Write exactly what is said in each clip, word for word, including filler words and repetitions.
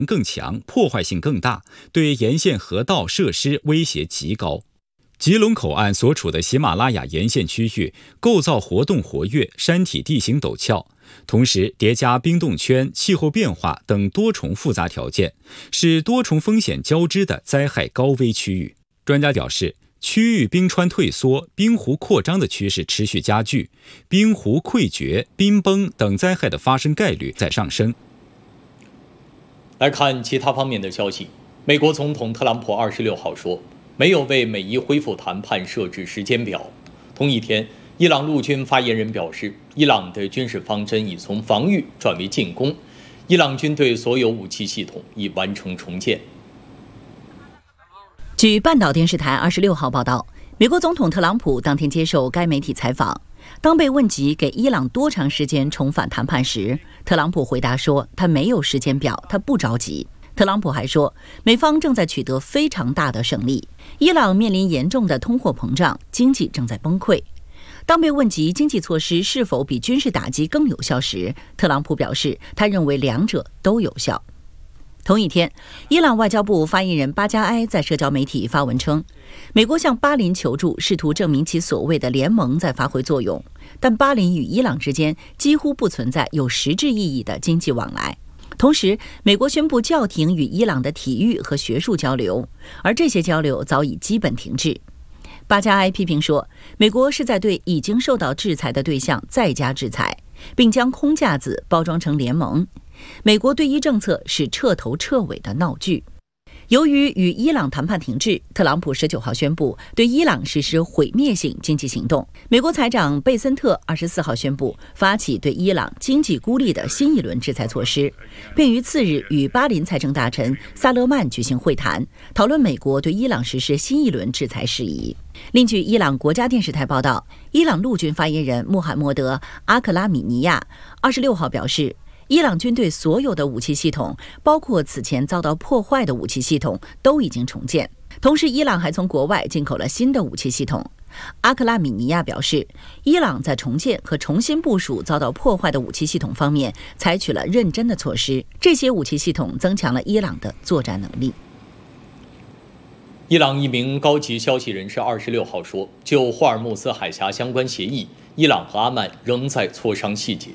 更强，破坏性更大，对沿线河道设施威胁极高。吉隆口岸所处的喜马拉雅沿线区域构造活动活跃，山体地形陡峭，同时叠加冰冻圈、气候变化等多重复杂条件，是多重风险交织的灾害高危区域。专家表示，区域冰川退缩、冰湖扩张的趋势持续加剧，冰湖溃决、冰崩等灾害的发生概率在上升。 来看其他方面的消息，美国总统特朗普二十六号说，没有为美伊恢复谈判设置时间表。同一天，伊朗陆军发言人表示，伊朗的军事方针已从防御转为进攻，伊朗军队所有武器系统已完成重建。 据半岛电视台二十六号报道，美国总统特朗普当天接受该媒体采访，当被问及给伊朗多长时间重返谈判时，特朗普回答说，他没有时间表，他不着急。特朗普还说，美方正在取得非常大的胜利，伊朗面临严重的通货膨胀，经济正在崩溃。当被问及经济措施是否比军事打击更有效时，特朗普表示，他认为两者都有效。同一天，伊朗外交部发言人巴加埃在社交媒体发文称，美国向巴林求助，试图证明其所谓的联盟在发挥作用，但巴林与伊朗之间几乎不存在有实质意义的经济往来。同时，美国宣布叫停与伊朗的体育和学术交流，而这些交流早已基本停滞。巴加埃批评说，美国是在对已经受到制裁的对象再加制裁，并将空架子包装成联盟。美国对伊政策是彻头彻尾的闹剧。由于与伊朗谈判停滞，特朗普十九号宣布对伊朗实施毁灭性经济行动。美国财长贝森特二十四号宣布发起对伊朗经济孤立的新一轮制裁措施，并于次日与巴林财政大臣萨勒曼举行会谈，讨论美国对伊朗实施新一轮制裁事宜。另据伊朗国家电视台报道，伊朗陆军发言人穆罕默德·阿克拉米尼亚二十六号表示，伊朗军队所有的武器系统，包括此前遭到破坏的武器系统，都已经重建。同时，伊朗还从国外进口了新的武器系统。阿克拉米尼亚表示，伊朗在重建和重新部署遭到破坏的武器系统方面采取了认真的措施，这些武器系统增强了伊朗的作战能力。 伊朗一名高级消息人士二十六号说，就霍尔木兹海峡相关协议，伊朗和阿曼仍在磋商细节。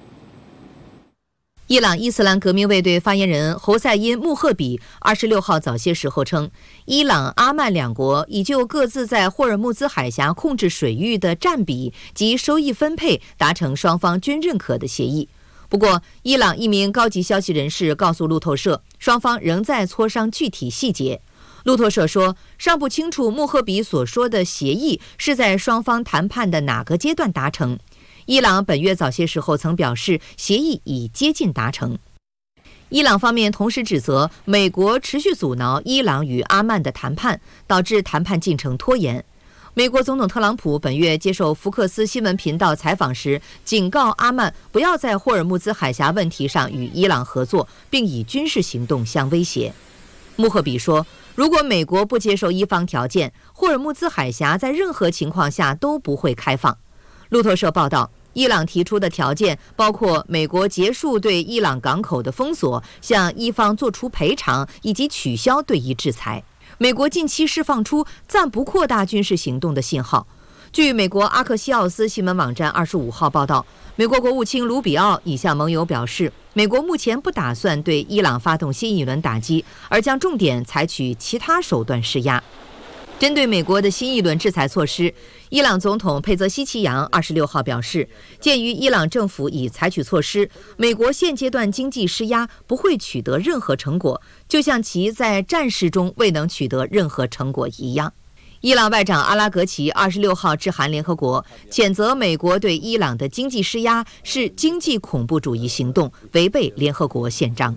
伊朗伊斯兰革命卫队发言人侯赛因·穆赫比二十六号早些时候称，伊朗、阿曼两国已就各自在霍尔木兹海峡控制水域的占比及收益分配达成双方均认可的协议。不过，伊朗一名高级消息人士告诉路透社，双方仍在磋商具体细节。路透社说，尚不清楚穆赫比所说的协议是在双方谈判的哪个阶段达成。伊朗本月早些时候曾表示，协议已接近达成。伊朗方面同时指责美国持续阻挠伊朗与阿曼的谈判，导致谈判进程拖延。美国总统特朗普本月接受福克斯新闻频道采访时，警告阿曼不要在霍尔木兹海峡问题上与伊朗合作，并以军事行动相威胁。穆赫比说，如果美国不接受伊方条件，霍尔木兹海峡在任何情况下都不会开放。路透社报道，伊朗提出的条件包括美国结束对伊朗港口的封锁，向伊方作出赔偿，以及取消对伊制裁。美国近期释放出暂不扩大军事行动的信号。据美国阿克西奥斯新闻网站二十五号报道，美国国务卿卢比奥已向盟友表示，美国目前不打算对伊朗发动新一轮打击，而将重点采取其他手段施压。针对美国的新一轮制裁措施，伊朗总统佩泽西奇扬二十六号表示，鉴于伊朗政府已采取措施，美国现阶段经济施压不会取得任何成果，就像其在战事中未能取得任何成果一样。伊朗外长阿拉格齐二十六号致函联合国，谴责美国对伊朗的经济施压是经济恐怖主义行动，违背联合国宪章。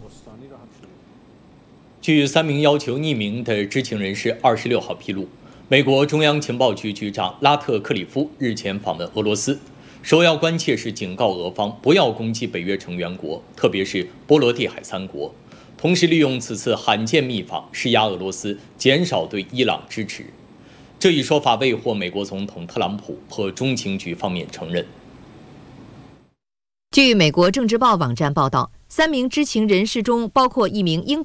据三名要求匿名的知情人士二十六号披露，美国中央情报局局长拉特克里夫日前访问俄罗斯，首要关切是警告俄方不要攻击北约成员国，特别是波罗的海三国，同时利用此次罕见密访施压俄罗斯减少对伊朗支持。这一说法未获美国总统特朗普和中情局方面承认。 据美国政治报网站报道， 三名知情人士中包括一名英